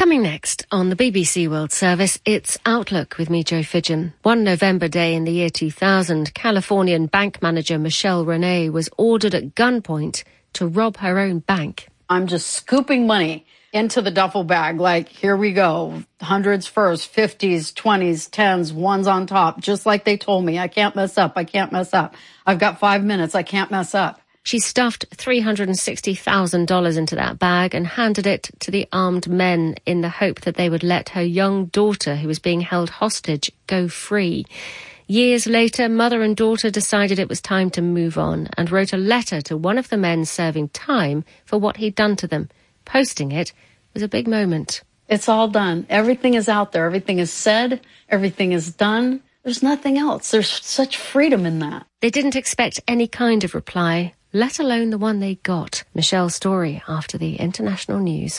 Coming next on the BBC World Service, it's Outlook with me, Jo Fidgen. One November day in the year 2000, Californian bank manager Michelle Renee was ordered at gunpoint to rob her own bank. I'm just scooping money into the duffel bag, like, here we go. Hundreds first, 50s, 20s, 10s, ones on top, just like they told me. I can't mess up. I can't mess up. I've got 5 minutes. I can't mess up. She stuffed $360,000 into that bag and handed it to the armed men in the hope that they would let her young daughter, who was being held hostage, go free. Years later, mother and daughter decided it was time to move on and wrote a letter to one of the men serving time for what he'd done to them. Posting it was a big moment. It's all done. Everything is out there. Everything is said. Everything is done. There's nothing else. There's such freedom in that. They didn't expect any kind of reply, let alone the one they got. Michelle's story after the international news.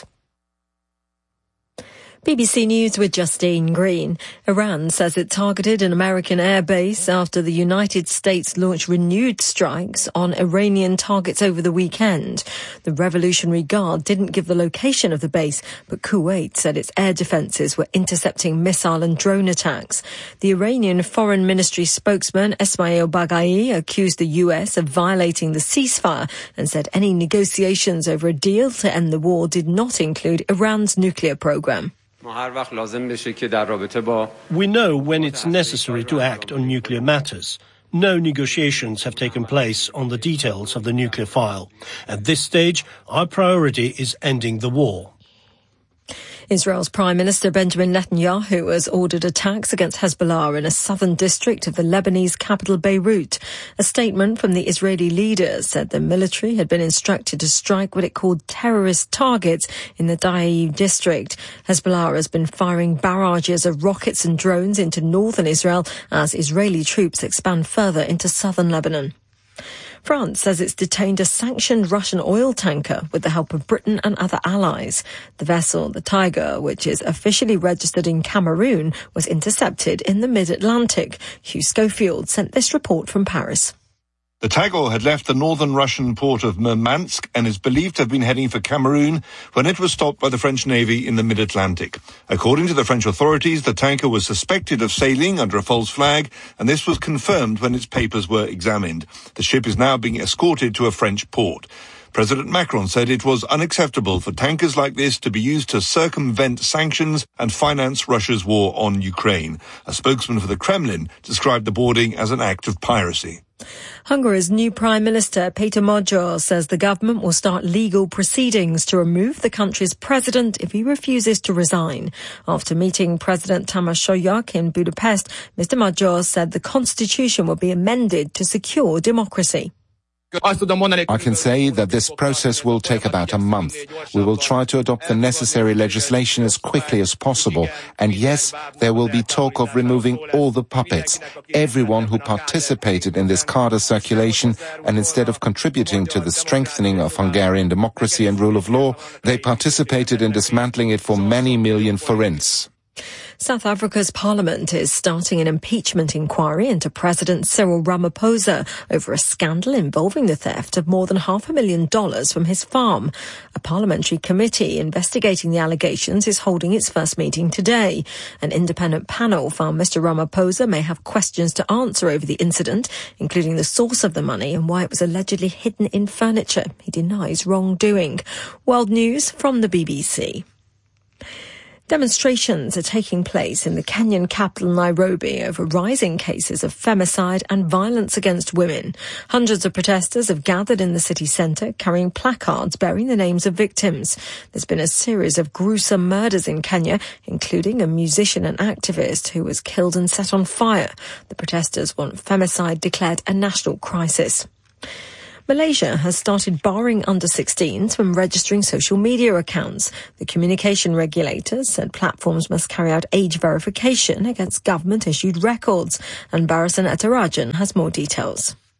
BBC News with Justine Green. Iran says it targeted an American airbase after the United States launched renewed strikes on Iranian targets over the weekend. The Revolutionary Guard didn't give the location of the base, but Kuwait said its air defences were intercepting missile and drone attacks. The Iranian Foreign Ministry spokesman Esmail Baghai accused the US of violating the ceasefire and said any negotiations over a deal to end the war did not include Iran's nuclear program. We know when it's necessary to act on nuclear matters. No negotiations have taken place on the details of the nuclear file. At this stage, our priority is ending the war. Israel's Prime Minister Benjamin Netanyahu has ordered attacks against Hezbollah in a southern district of the Lebanese capital Beirut. A statement from the Israeli leader said the military had been instructed to strike what it called terrorist targets in the Da'ih district. Hezbollah has been firing barrages of rockets and drones into northern Israel as Israeli troops expand further into southern Lebanon. France says it's detained a sanctioned Russian oil tanker with the help of Britain and other allies. The vessel, the Tiger, which is officially registered in Cameroon, was intercepted in the mid-Atlantic. Hugh Schofield sent this report from Paris. The Tiger had left the northern Russian port of Murmansk and is believed to have been heading for Cameroon when it was stopped by the French Navy in the mid-Atlantic. According to the French authorities, the tanker was suspected of sailing under a false flag, and this was confirmed when its papers were examined. The ship is now being escorted to a French port. President Macron said it was unacceptable for tankers like this to be used to circumvent sanctions and finance Russia's war on Ukraine. A spokesman for the Kremlin described the boarding as an act of piracy. Hungary's new Prime Minister, Péter Magyar, says the government will start legal proceedings to remove the country's president if he refuses to resign. After meeting President Tamás Solyok in Budapest, Mr. Magyar said the constitution will be amended to secure democracy. I can say that this process will take about a month. We will try to adopt the necessary legislation as quickly as possible. And yes, there will be talk of removing all the puppets, everyone who participated in this Carter circulation, and instead of contributing to the strengthening of Hungarian democracy and rule of law, they participated in dismantling it for many million forints. South Africa's parliament is starting an impeachment inquiry into President Cyril Ramaphosa over a scandal involving the theft of more than $500,000 from his farm. A parliamentary committee investigating the allegations is holding its first meeting today. An independent panel found Mr. Ramaphosa may have questions to answer over the incident, including the source of the money and why it was allegedly hidden in furniture. He denies wrongdoing. World News from the BBC. Demonstrations are taking place in the Kenyan capital Nairobi over rising cases of femicide and violence against women. Hundreds of protesters have gathered in the city centre carrying placards bearing the names of victims. There's been a series of gruesome murders in Kenya, including a musician and activist who was killed and set on fire. The protesters want femicide declared a national crisis. Malaysia has started barring under-16s from registering social media accounts. The communication regulator said platforms must carry out age verification against government-issued records. And Barasan Atarajan has more details.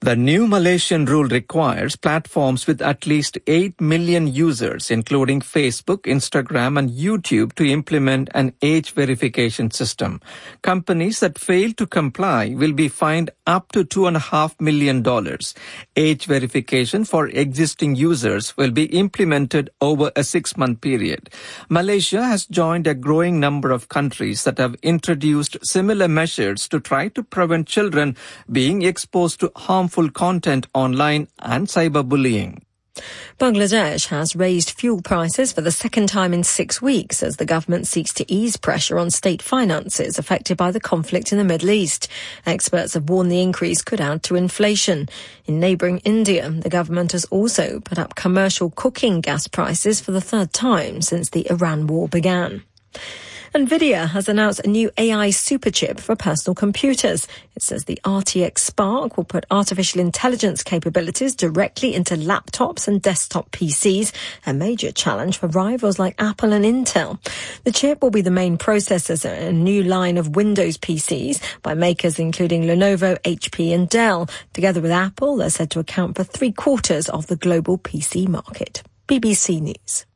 The new Malaysian rule requires platforms with at least 8 million users, including Facebook, Instagram and YouTube, to implement an age verification system. Companies that fail to comply will be fined up to $2.5 million. Age verification for existing users will be implemented over a 6-month period. Malaysia has joined a growing number of countries that have introduced similar measures to try to prevent children being exposed to harmful content online and cyberbullying. Bangladesh has raised fuel prices for the second time in 6 weeks as the government seeks to ease pressure on state finances affected by the conflict in the Middle East. Experts have warned the increase could add to inflation. In neighbouring India, the government has also put up commercial cooking gas prices for the third time since the Iran war began. NVIDIA has announced a new AI superchip for personal computers. It says the RTX Spark will put artificial intelligence capabilities directly into laptops and desktop PCs, a major challenge for rivals like Apple and Intel. The chip will be the main processor in a new line of Windows PCs by makers including Lenovo, HP and Dell. Together with Apple, they're said to account for 3/4 of the global PC market. BBC News.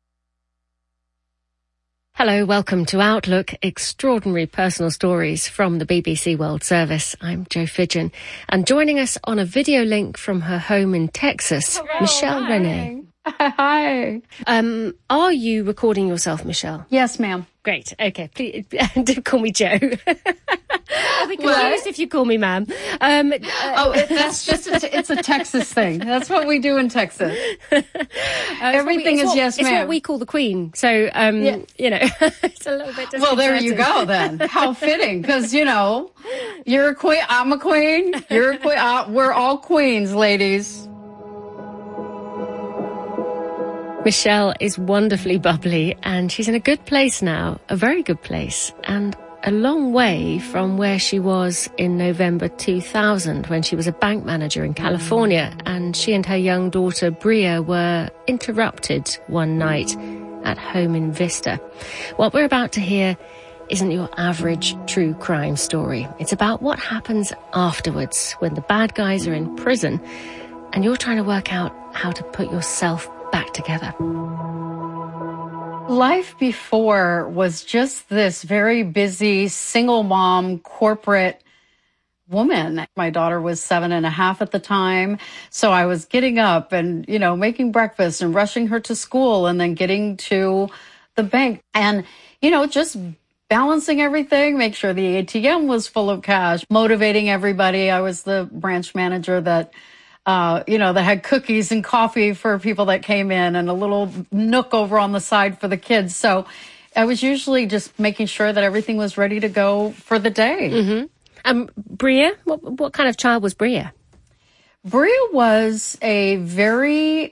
Hello, welcome to Outlook, extraordinary personal stories from the BBC World Service. I'm Jo Fidgen, and joining us on a video link from her home in Texas, Hello, Michelle hi. Renee. Hi. Are you recording yourself, Michelle? Yes, ma'am. Great. Okay. Please don't call me Jo. I'll be confused if you call me ma'am. That's just it's a Texas thing. That's what we do in Texas. Everything is yes, ma'am. It's what we call the Queen. So, you know, it's a little bit disconcerting. Well, there you go then. How fitting. Because, you know, you're a queen. I'm a queen. You're a queen. We're all queens, ladies. Michelle is wonderfully bubbly and she's in a good place now, a very good place, and a long way from where she was in November 2000 when she was a bank manager in California, and she and her young daughter Bria were interrupted one night at home in Vista. What we're about to hear isn't your average true crime story. It's about what happens afterwards when the bad guys are in prison and you're trying to work out how to put yourself back together. Life before was just this very busy single mom corporate woman. My daughter was 7.5 at the time. So I was getting up and, you know, making breakfast and rushing her to school and then getting to the bank and, you know, just balancing everything, make sure the ATM was full of cash, motivating everybody. I was the branch manager that that had cookies and coffee for people that came in and a little nook over on the side for the kids. So I was usually just making sure that everything was ready to go for the day. Mm-hmm. Bria, what kind of child was Bria? Bria was a very,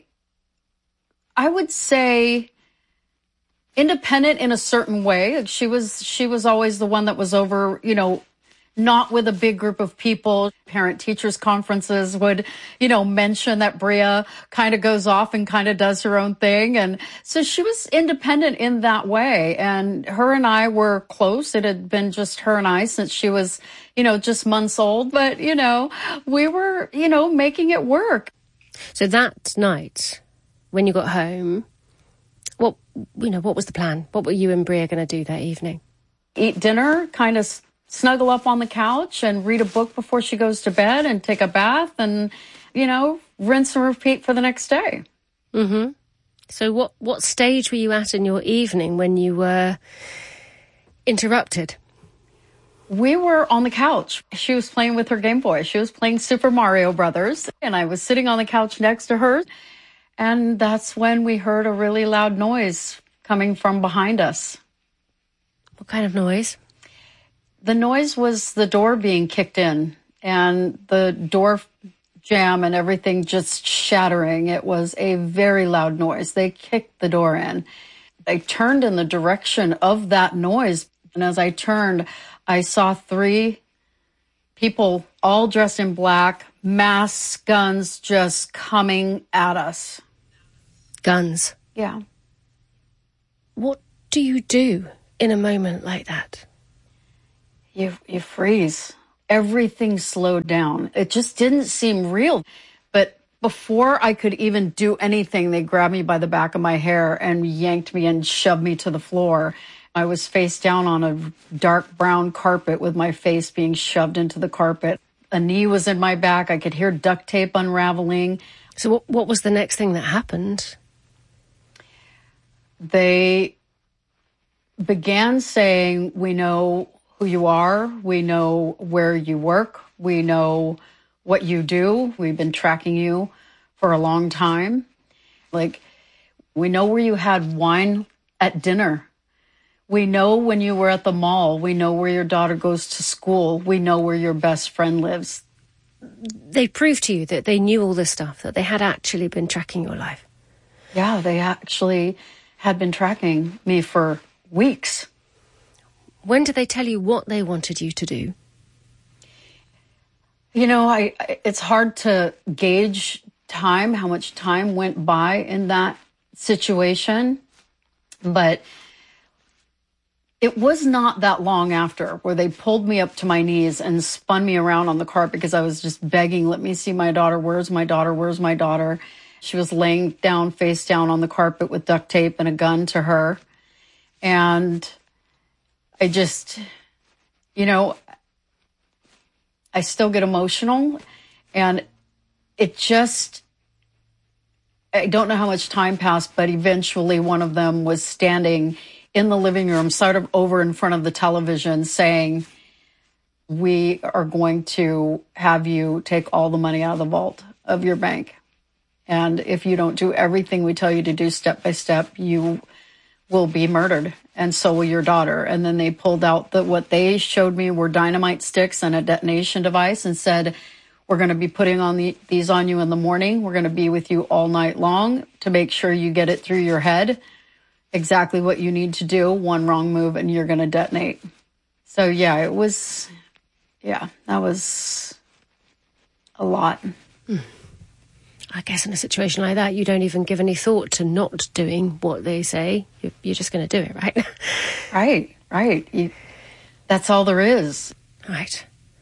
I would say, independent in a certain way. She was always the one that was over, you know, not with a big group of people. Parent-teachers conferences would, you know, mention that Bria kind of goes off and kind of does her own thing. And so she was independent in that way. And her and I were close. It had been just her and I since she was, you know, just months old. But, you know, we were, you know, making it work. So that night, when you got home, what was the plan? What were you and Bria going to do that evening? Eat dinner, kind of snuggle up on the couch and read a book before she goes to bed and take a bath and, you know, rinse and repeat for the next day. Mm-hmm. So what stage were you at in your evening when you were interrupted? We were on the couch. She was playing with her Game Boy. She was playing Super Mario Brothers, and I was sitting on the couch next to her. And that's when we heard a really loud noise coming from behind us. What kind of noise? The noise was the door being kicked in and the door jam and everything just shattering. It was a very loud noise. They kicked the door in. I turned in the direction of that noise. And as I turned, I saw 3 people all dressed in black, masks, guns just coming at us. Guns? Yeah. What do you do in a moment like that? You freeze. everything slowed down. It just didn't seem real. But before I could even do anything, they grabbed me by the back of my hair and yanked me and shoved me to the floor. I was face down on a dark brown carpet with my face being shoved into the carpet. A knee was in my back. I could hear duct tape unraveling. So what was the next thing that happened? They began saying, we know who you are, we know where you work, we know what you do, we've been tracking you for a long time. Like, we know where you had wine at dinner. We know when you were at the mall. We know where your daughter goes to school. We know where your best friend lives. They proved to you that they knew all this stuff, that they had actually been tracking your life. Yeah, they actually had been tracking me for weeks. When did they tell you what they wanted you to do? You know, it's hard to gauge time, how much time went by in that situation, but it was not that long after where they pulled me up to my knees and spun me around on the carpet because I was just begging, let me see my daughter. Where's my daughter? Where's my daughter? She was laying down, face down on the carpet with duct tape and a gun to her. And I just, you know, I still get emotional, and it just, I don't know how much time passed, but eventually one of them was standing in the living room, sort of over in front of the television, saying, we are going to have you take all the money out of the vault of your bank. And if you don't do everything we tell you to do step by step, you will be murdered, and so will your daughter. And then they pulled out what they showed me were dynamite sticks and a detonation device and said, we're going to be putting these on you in the morning. We're going to be with you all night long to make sure you get it through your head exactly what you need to do. One wrong move and you're going to detonate. So yeah, that was a lot. I guess in a situation like that, you don't even give any thought to not doing what they say. You're just going to do it, right? Right. That's all there is. Right.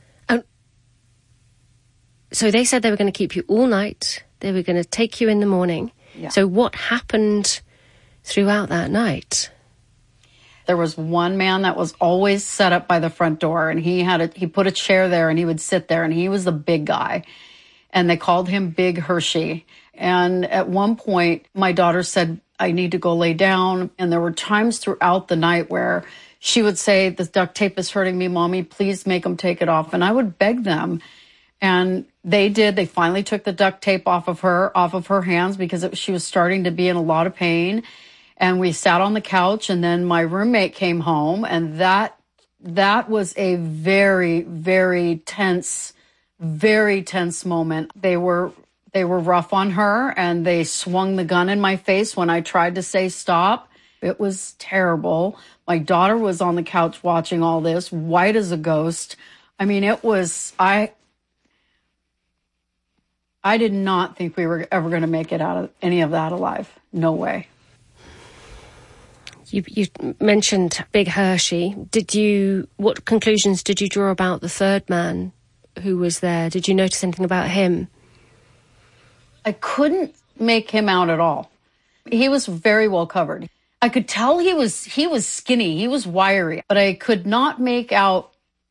So they said they were going to keep you all night. They were going to take you in the morning. Yeah. So what happened throughout that night? There was one man that was always set up by the front door, and he put a chair there and he would sit there, and he was the big guy. And they called him Big Hershey. And at one point, my daughter said, I need to go lay down. And there were times throughout the night where she would say, the duct tape is hurting me, Mommy, please make them take it off. And I would beg them. And they did. They finally took the duct tape off of her hands because she was starting to be in a lot of pain. And we sat on the couch, and then my roommate came home, and that was a very, very tense moment. They were rough on her, and they swung the gun in my face when I tried to say stop. It was terrible. My daughter was on the couch watching all this, white as a ghost. I mean, I did not think we were ever going to make it out of any of that alive. No way. You mentioned Big Hershey. What conclusions did you draw about the third man who was there? Did you notice anything about him? I couldn't make him out at all. He was very well covered. I could tell he was skinny, he was wiry, but I could not make out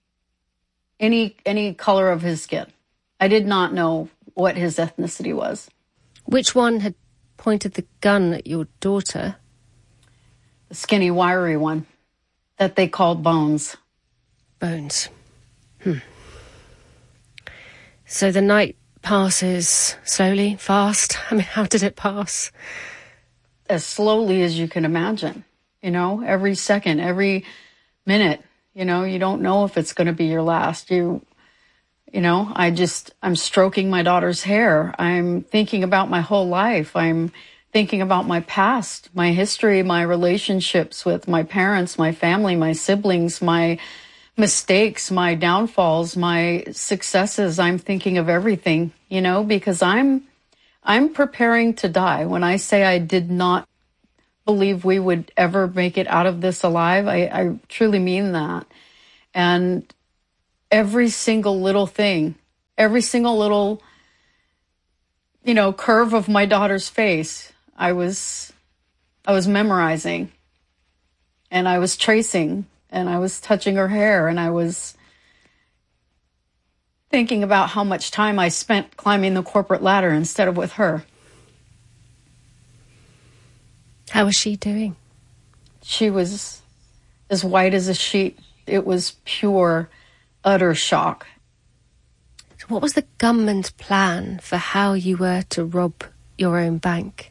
any color of his skin. I did not know what his ethnicity was. Which one had pointed the gun at your daughter? The skinny, wiry one that they called Bones. Bones. So the night passes slowly, fast? I mean, how did it pass? As slowly as you can imagine. You know, every second, every minute. You know, you don't know if it's going to be your last. I'm stroking my daughter's hair. I'm thinking about my whole life. I'm thinking about my past, my history, my relationships with my parents, my family, my siblings, my mistakes, my downfalls, my successes. I'm thinking of everything, because I'm preparing to die. When I say I did not believe we would ever make it out of this alive, I truly mean that. And every single little thing, every single little, curve of my daughter's face. I was memorizing, and I was tracing, and I was touching her hair, and I was thinking about how much time I spent climbing the corporate ladder instead of with her. How was she doing? She was as white as a sheet. It was pure, utter shock. So what was the government's plan for how you were to rob your own bank?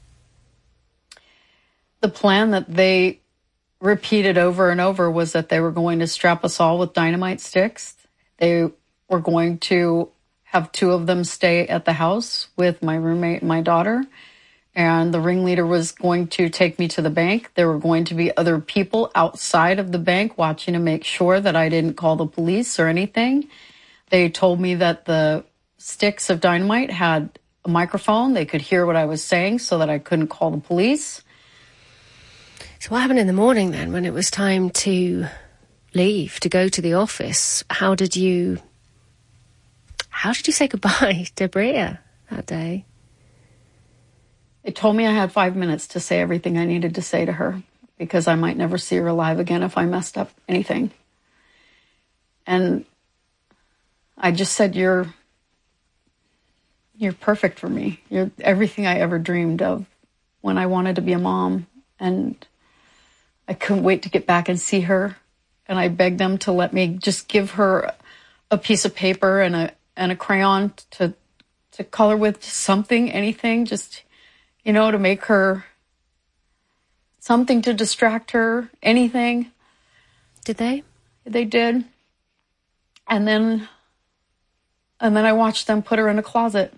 The plan that they repeated over and over was that they were going to strap us all with dynamite sticks. They were going to have 2 of them stay at the house with my roommate and my daughter. And the ringleader was going to take me to the bank. There were going to be other people outside of the bank watching to make sure that I didn't call the police or anything. They told me that the sticks of dynamite had a microphone. They could hear what I was saying so that I couldn't call the police. So what happened in the morning then when it was time to leave, to go to the office? How did you say goodbye to Bria that day? They told me I had 5 minutes to say everything I needed to say to her because I might never see her alive again if I messed up anything. And I just said, you're perfect for me. You're everything I ever dreamed of when I wanted to be a mom. And I couldn't wait to get back and see her. And I begged them to let me just give her a piece of paper and a crayon to color with, something, anything, just, to make her something to distract her, anything. Did they? They did. And then I watched them put her in a closet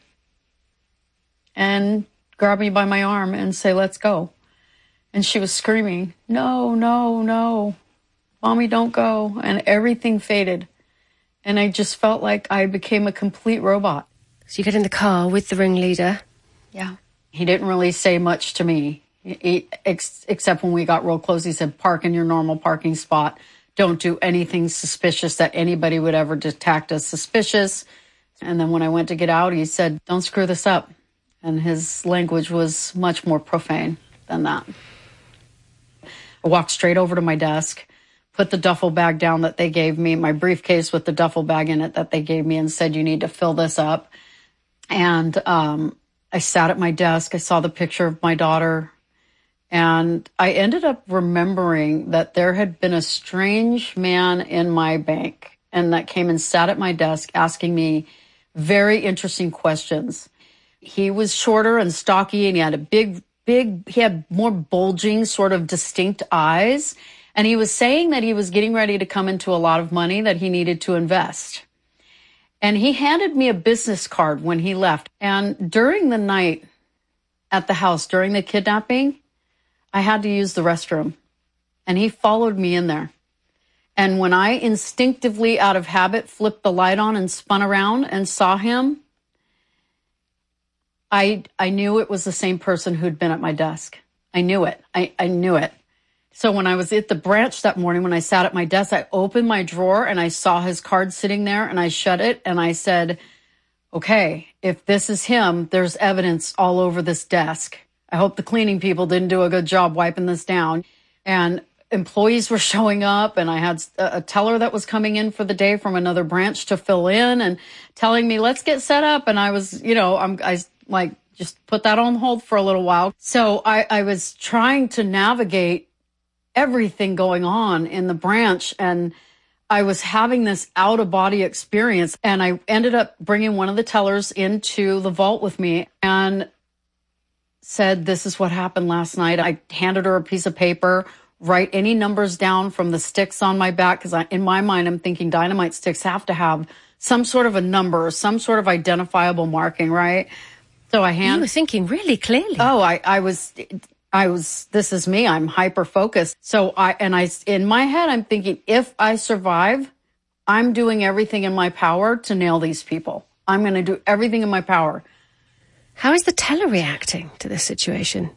and grab me by my arm and say, let's go. And she was screaming, no, no, no, Mommy, don't go. And everything faded. And I just felt like I became a complete robot. So you get in the car with the ringleader. Yeah. He didn't really say much to me, except when we got real close. He said, park in your normal parking spot. Don't do anything suspicious that anybody would ever detect as suspicious. And then when I went to get out, he said, don't screw this up. And his language was much more profane than that. I walked straight over to my desk, put the duffel bag down that they gave me, my briefcase with the duffel bag in it that they gave me, and said, you need to fill this up. And I sat at my desk. I saw the picture of my daughter. And I ended up remembering that there had been a strange man in my bank and that came and sat at my desk asking me very interesting questions. He was shorter and stocky, and he had he had more bulging, sort of distinct eyes. And he was saying that he was getting ready to come into a lot of money that he needed to invest. And he handed me a business card when he left. And during the night at the house, during the kidnapping, I had to use the restroom. And he followed me in there. And when I instinctively, out of habit, flipped the light on and spun around and saw him, I knew it was the same person who'd been at my desk. I knew it. I knew it. So when I was at the branch that morning, when I sat at my desk, I opened my drawer and I saw his card sitting there, and I shut it and I said, okay, if this is him, there's evidence all over this desk. I hope the cleaning people didn't do a good job wiping this down. And employees were showing up, and I had a teller that was coming in for the day from another branch to fill in and telling me, let's get set up. And I was, I just put that on hold for a little while. So I was trying to navigate everything going on in the branch, and I was having this out-of-body experience. And I ended up bringing one of the tellers into the vault with me and said, this is what happened last night. I handed her a piece of paper, write any numbers down from the sticks on my back, because in my mind, I'm thinking dynamite sticks have to have some sort of a number, some sort of identifiable marking, right? So you were thinking really clearly. Oh, I was, this is me. I'm hyper-focused. So in my head, I'm thinking, if I survive, I'm doing everything in my power to nail these people. I'm going to do everything in my power. How is the teller reacting to this situation?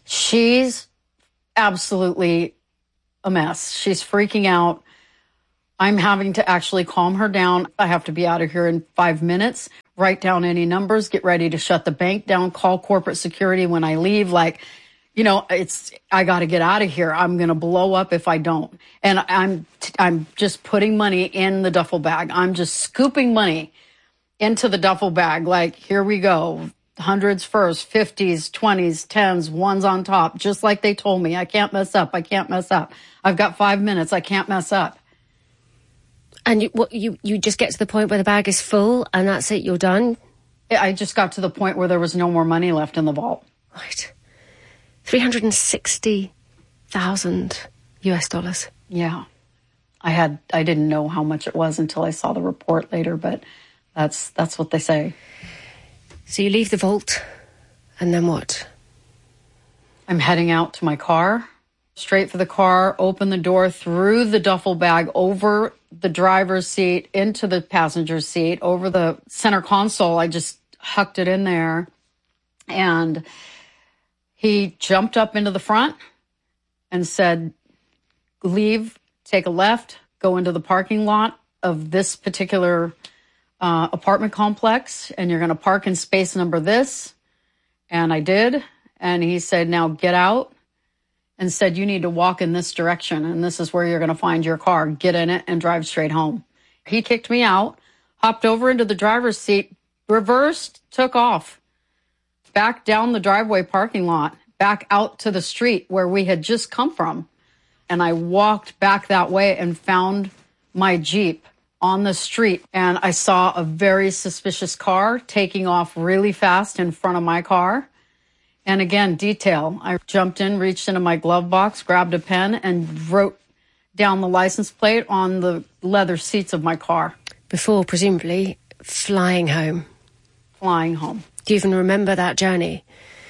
She's absolutely a mess. She's freaking out. I'm having to actually calm her down. I have to be out of here in 5 minutes, write down any numbers, get ready to shut the bank down, call corporate security when I leave. Like, you know, I got to get out of here. I'm going to blow up if I don't. And I'm just putting money in the duffel bag. I'm just scooping money into the duffel bag. Like, here we go. Hundreds first, 50s, 20s, 10s, ones on top, just like they told me. I can't mess up. I can't mess up. I've got 5 minutes. I can't mess up. And you just get to the point where the bag is full and that's it, you're done? I just got to the point where there was no more money left in the vault. Right. $360,000 US. Yeah. I didn't know how much it was until I saw the report later, but that's what they say. So you leave the vault, and then what? I'm heading out to my car, straight for the car, open the door, through the duffel bag, over the driver's seat, into the passenger seat, over the center console. I just hucked it in there. And he jumped up into the front and said, leave, take a left, go into the parking lot of this particular apartment complex, and you're going to park in space number this. And I did. And he said, now get out, and said, you need to walk in this direction, and this is where you're going to find your car. Get in it and drive straight home. He kicked me out, hopped over into the driver's seat, reversed, took off, back down the driveway parking lot, back out to the street where we had just come from. And I walked back that way and found my Jeep on the street. And I saw a very suspicious car taking off really fast in front of my car. And again, detail. I jumped in, reached into my glove box, grabbed a pen, and wrote down the license plate on the leather seats of my car. Before, presumably, flying home. Flying home. Do you even remember that journey?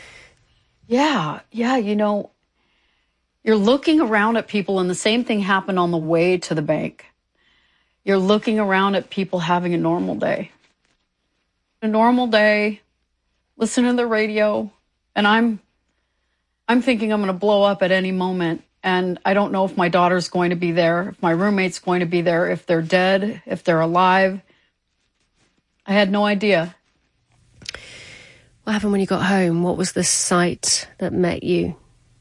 Yeah, you know, you're looking around at people, and the same thing happened on the way to the bank. You're looking around at people having a normal day. A normal day, listening to the radio, and I'm thinking I'm going to blow up at any moment. And I don't know if my daughter's going to be there, if my roommate's going to be there, if they're dead, if they're alive. I had no idea. What happened when you got home? What was the sight that met you?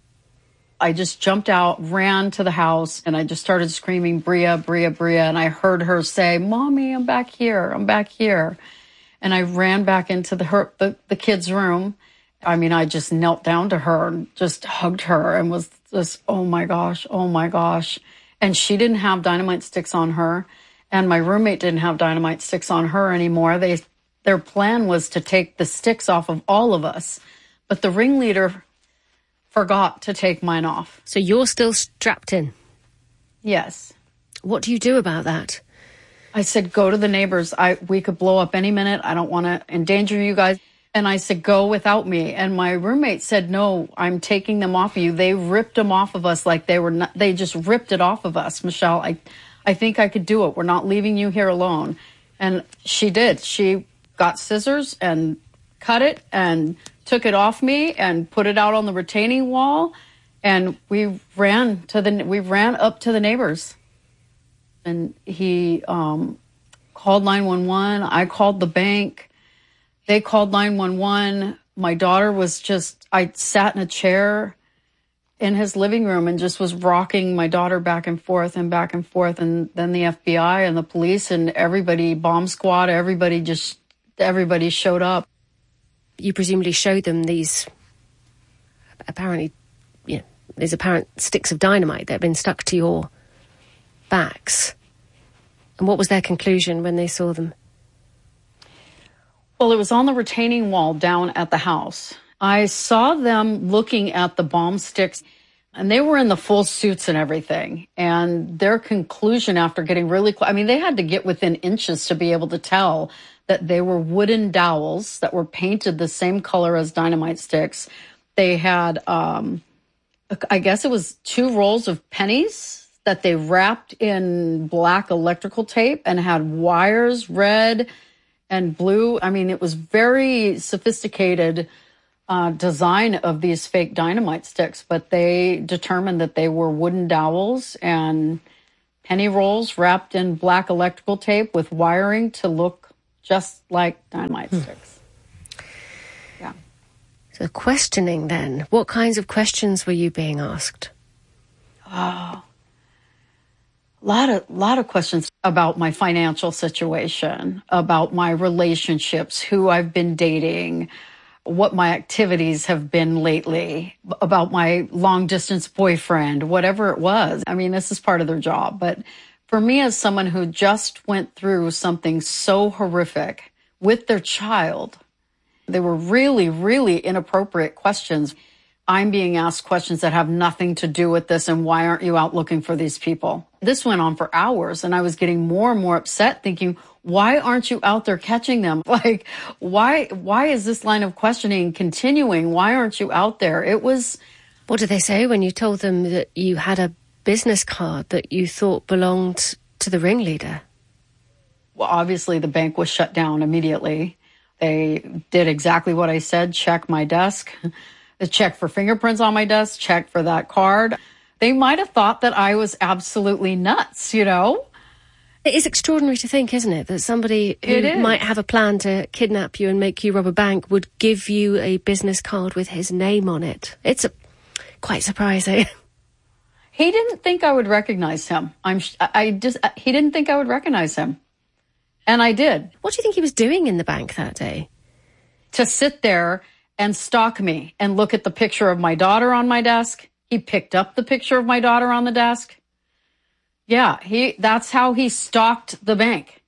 I just jumped out, ran to the house, and I just started screaming, Bria, Bria, Bria. And I heard her say, Mommy, I'm back here. I'm back here. And I ran back into the kid's room. I mean, I just knelt down to her and just hugged her and was just, oh my gosh. And she didn't have dynamite sticks on her. And my roommate didn't have dynamite sticks on her anymore. Their plan was to take the sticks off of all of us. But the ringleader forgot to take mine off. So you're still strapped in? Yes. What do you do about that? I said, go to the neighbors. We could blow up any minute. I don't want to endanger you guys. And I said, go without me. And my roommate said, no, I'm taking them off of you. They ripped them off of us like they just ripped it off of us. Michelle, I think I could do it. We're not leaving you here alone. And she did. She got scissors and cut it and took it off me and put it out on the retaining wall. And we ran up to the neighbors. And he called 911. I called the bank. They called 911. My daughter I sat in a chair in his living room and just was rocking my daughter back and forth. And then the FBI and the police and everybody, bomb squad, everybody showed up. You presumably showed them these apparent sticks of dynamite that had been stuck to your backs. And what was their conclusion when they saw them? Well, it was on the retaining wall down at the house. I saw them looking at the bomb sticks, and they were in the full suits and everything. And their conclusion after getting really close, I mean, they had to get within inches to be able to tell that they were wooden dowels that were painted the same color as dynamite sticks. They had, I guess it was 2 rolls of pennies that they wrapped in black electrical tape and had wires, red and blue. I mean, it was very sophisticated design of these fake dynamite sticks, but they determined that they were wooden dowels and penny rolls wrapped in black electrical tape with wiring to look just like dynamite sticks. Yeah. So questioning then, what kinds of questions were you being asked? Oh, a lot of questions about my financial situation, about my relationships, who I've been dating, what my activities have been lately, about my long-distance boyfriend, whatever it was. I mean, this is part of their job. But for me, as someone who just went through something so horrific with their child, they were really, really inappropriate questions. I'm being asked questions that have nothing to do with this, and why aren't you out looking for these people? This went on for hours, and I was getting more and more upset, thinking, why aren't you out there catching them? Like, why is this line of questioning continuing? Why aren't you out there? It was... What did they say when you told them that you had a business card that you thought belonged to the ringleader? Well, obviously the bank was shut down immediately. They did exactly what I said, check my desk, check for fingerprints on my desk, check for that card. They might have thought that I was absolutely nuts, you know? It is extraordinary to think, isn't it, that somebody who might have a plan to kidnap you and make you rob a bank would give you a business card with his name on it. It's quite surprising. He didn't think I would recognize him. He didn't think I would recognize him. And I did. What do you think he was doing in the bank that day? To sit there and stalk me and look at the picture of my daughter on my desk. He picked up the picture of my daughter on the desk. Yeah, that's how he stalked the bank.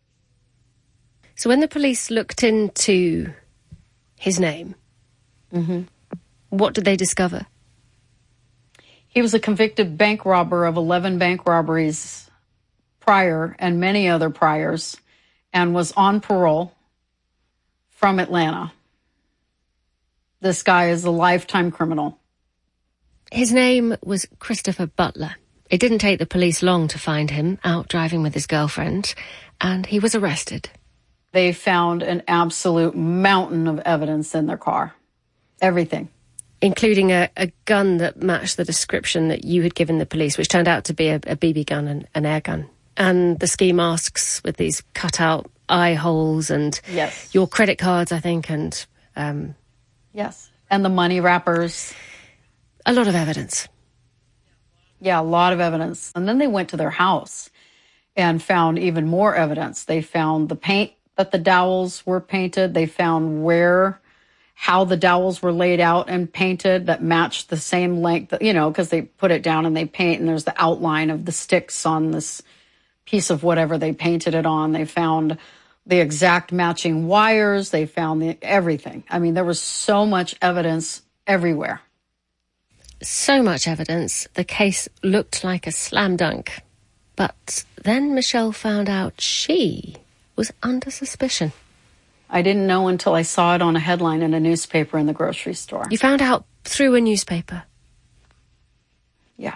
So when the police looked into his name, what did they discover? He was a convicted bank robber of 11 bank robberies prior and many other priors, and was on parole from Atlanta. This guy is a lifetime criminal. His name was Christopher Butler. It didn't take the police long to find him out driving with his girlfriend, and he was arrested. They found an absolute mountain of evidence in their car. Everything. Including a gun that matched the description that you had given the police, which turned out to be a BB gun and an air gun. And the ski masks with these cut-out eye holes, and your credit cards, I think, and... Yes, and the money wrappers. A lot of evidence. Yeah, a lot of evidence. And then they went to their house and found even more evidence. They found the paint that the dowels were painted. They found how the dowels were laid out and painted that matched the same length, you know, because they put it down and they paint, and there's the outline of the sticks on this piece of whatever they painted it on. They found the exact matching wires. They found everything. I mean, there was so much evidence everywhere. So much evidence, the case looked like a slam dunk. But then Michelle found out she was under suspicion. I didn't know until I saw it on a headline in a newspaper in the grocery store. You found out through a newspaper? Yeah.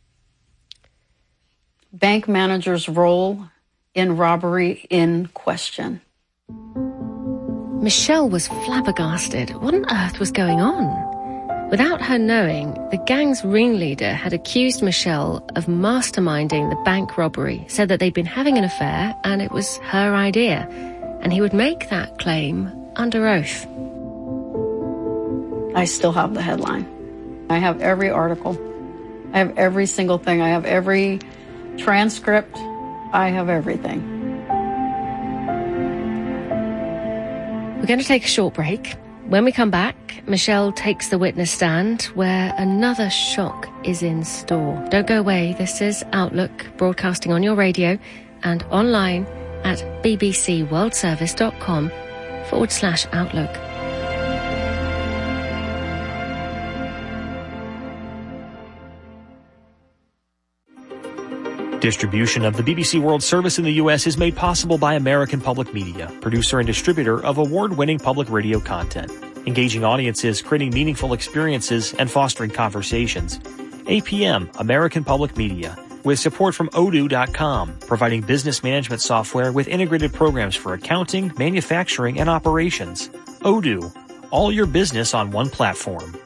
Bank manager's role in robbery in question. Michelle was flabbergasted. What on earth was going on? Without her knowing, the gang's ringleader had accused Michelle of masterminding the bank robbery, said that they'd been having an affair and it was her idea, and he would make that claim under oath. I still have the headline. I have every article. I have every single thing. I have every transcript. I have everything. We're going to take a short break. When we come back, Michelle takes the witness stand where another shock is in store. Don't go away. This is Outlook, broadcasting on your radio and online at bbcworldservice.com/Outlook. Distribution of the BBC World Service in the U.S. is made possible by American Public Media, producer and distributor of award-winning public radio content, engaging audiences, creating meaningful experiences, and fostering conversations. APM, American Public Media, with support from Odoo.com, providing business management software with integrated programs for accounting, manufacturing, and operations. Odoo, all your business on one platform.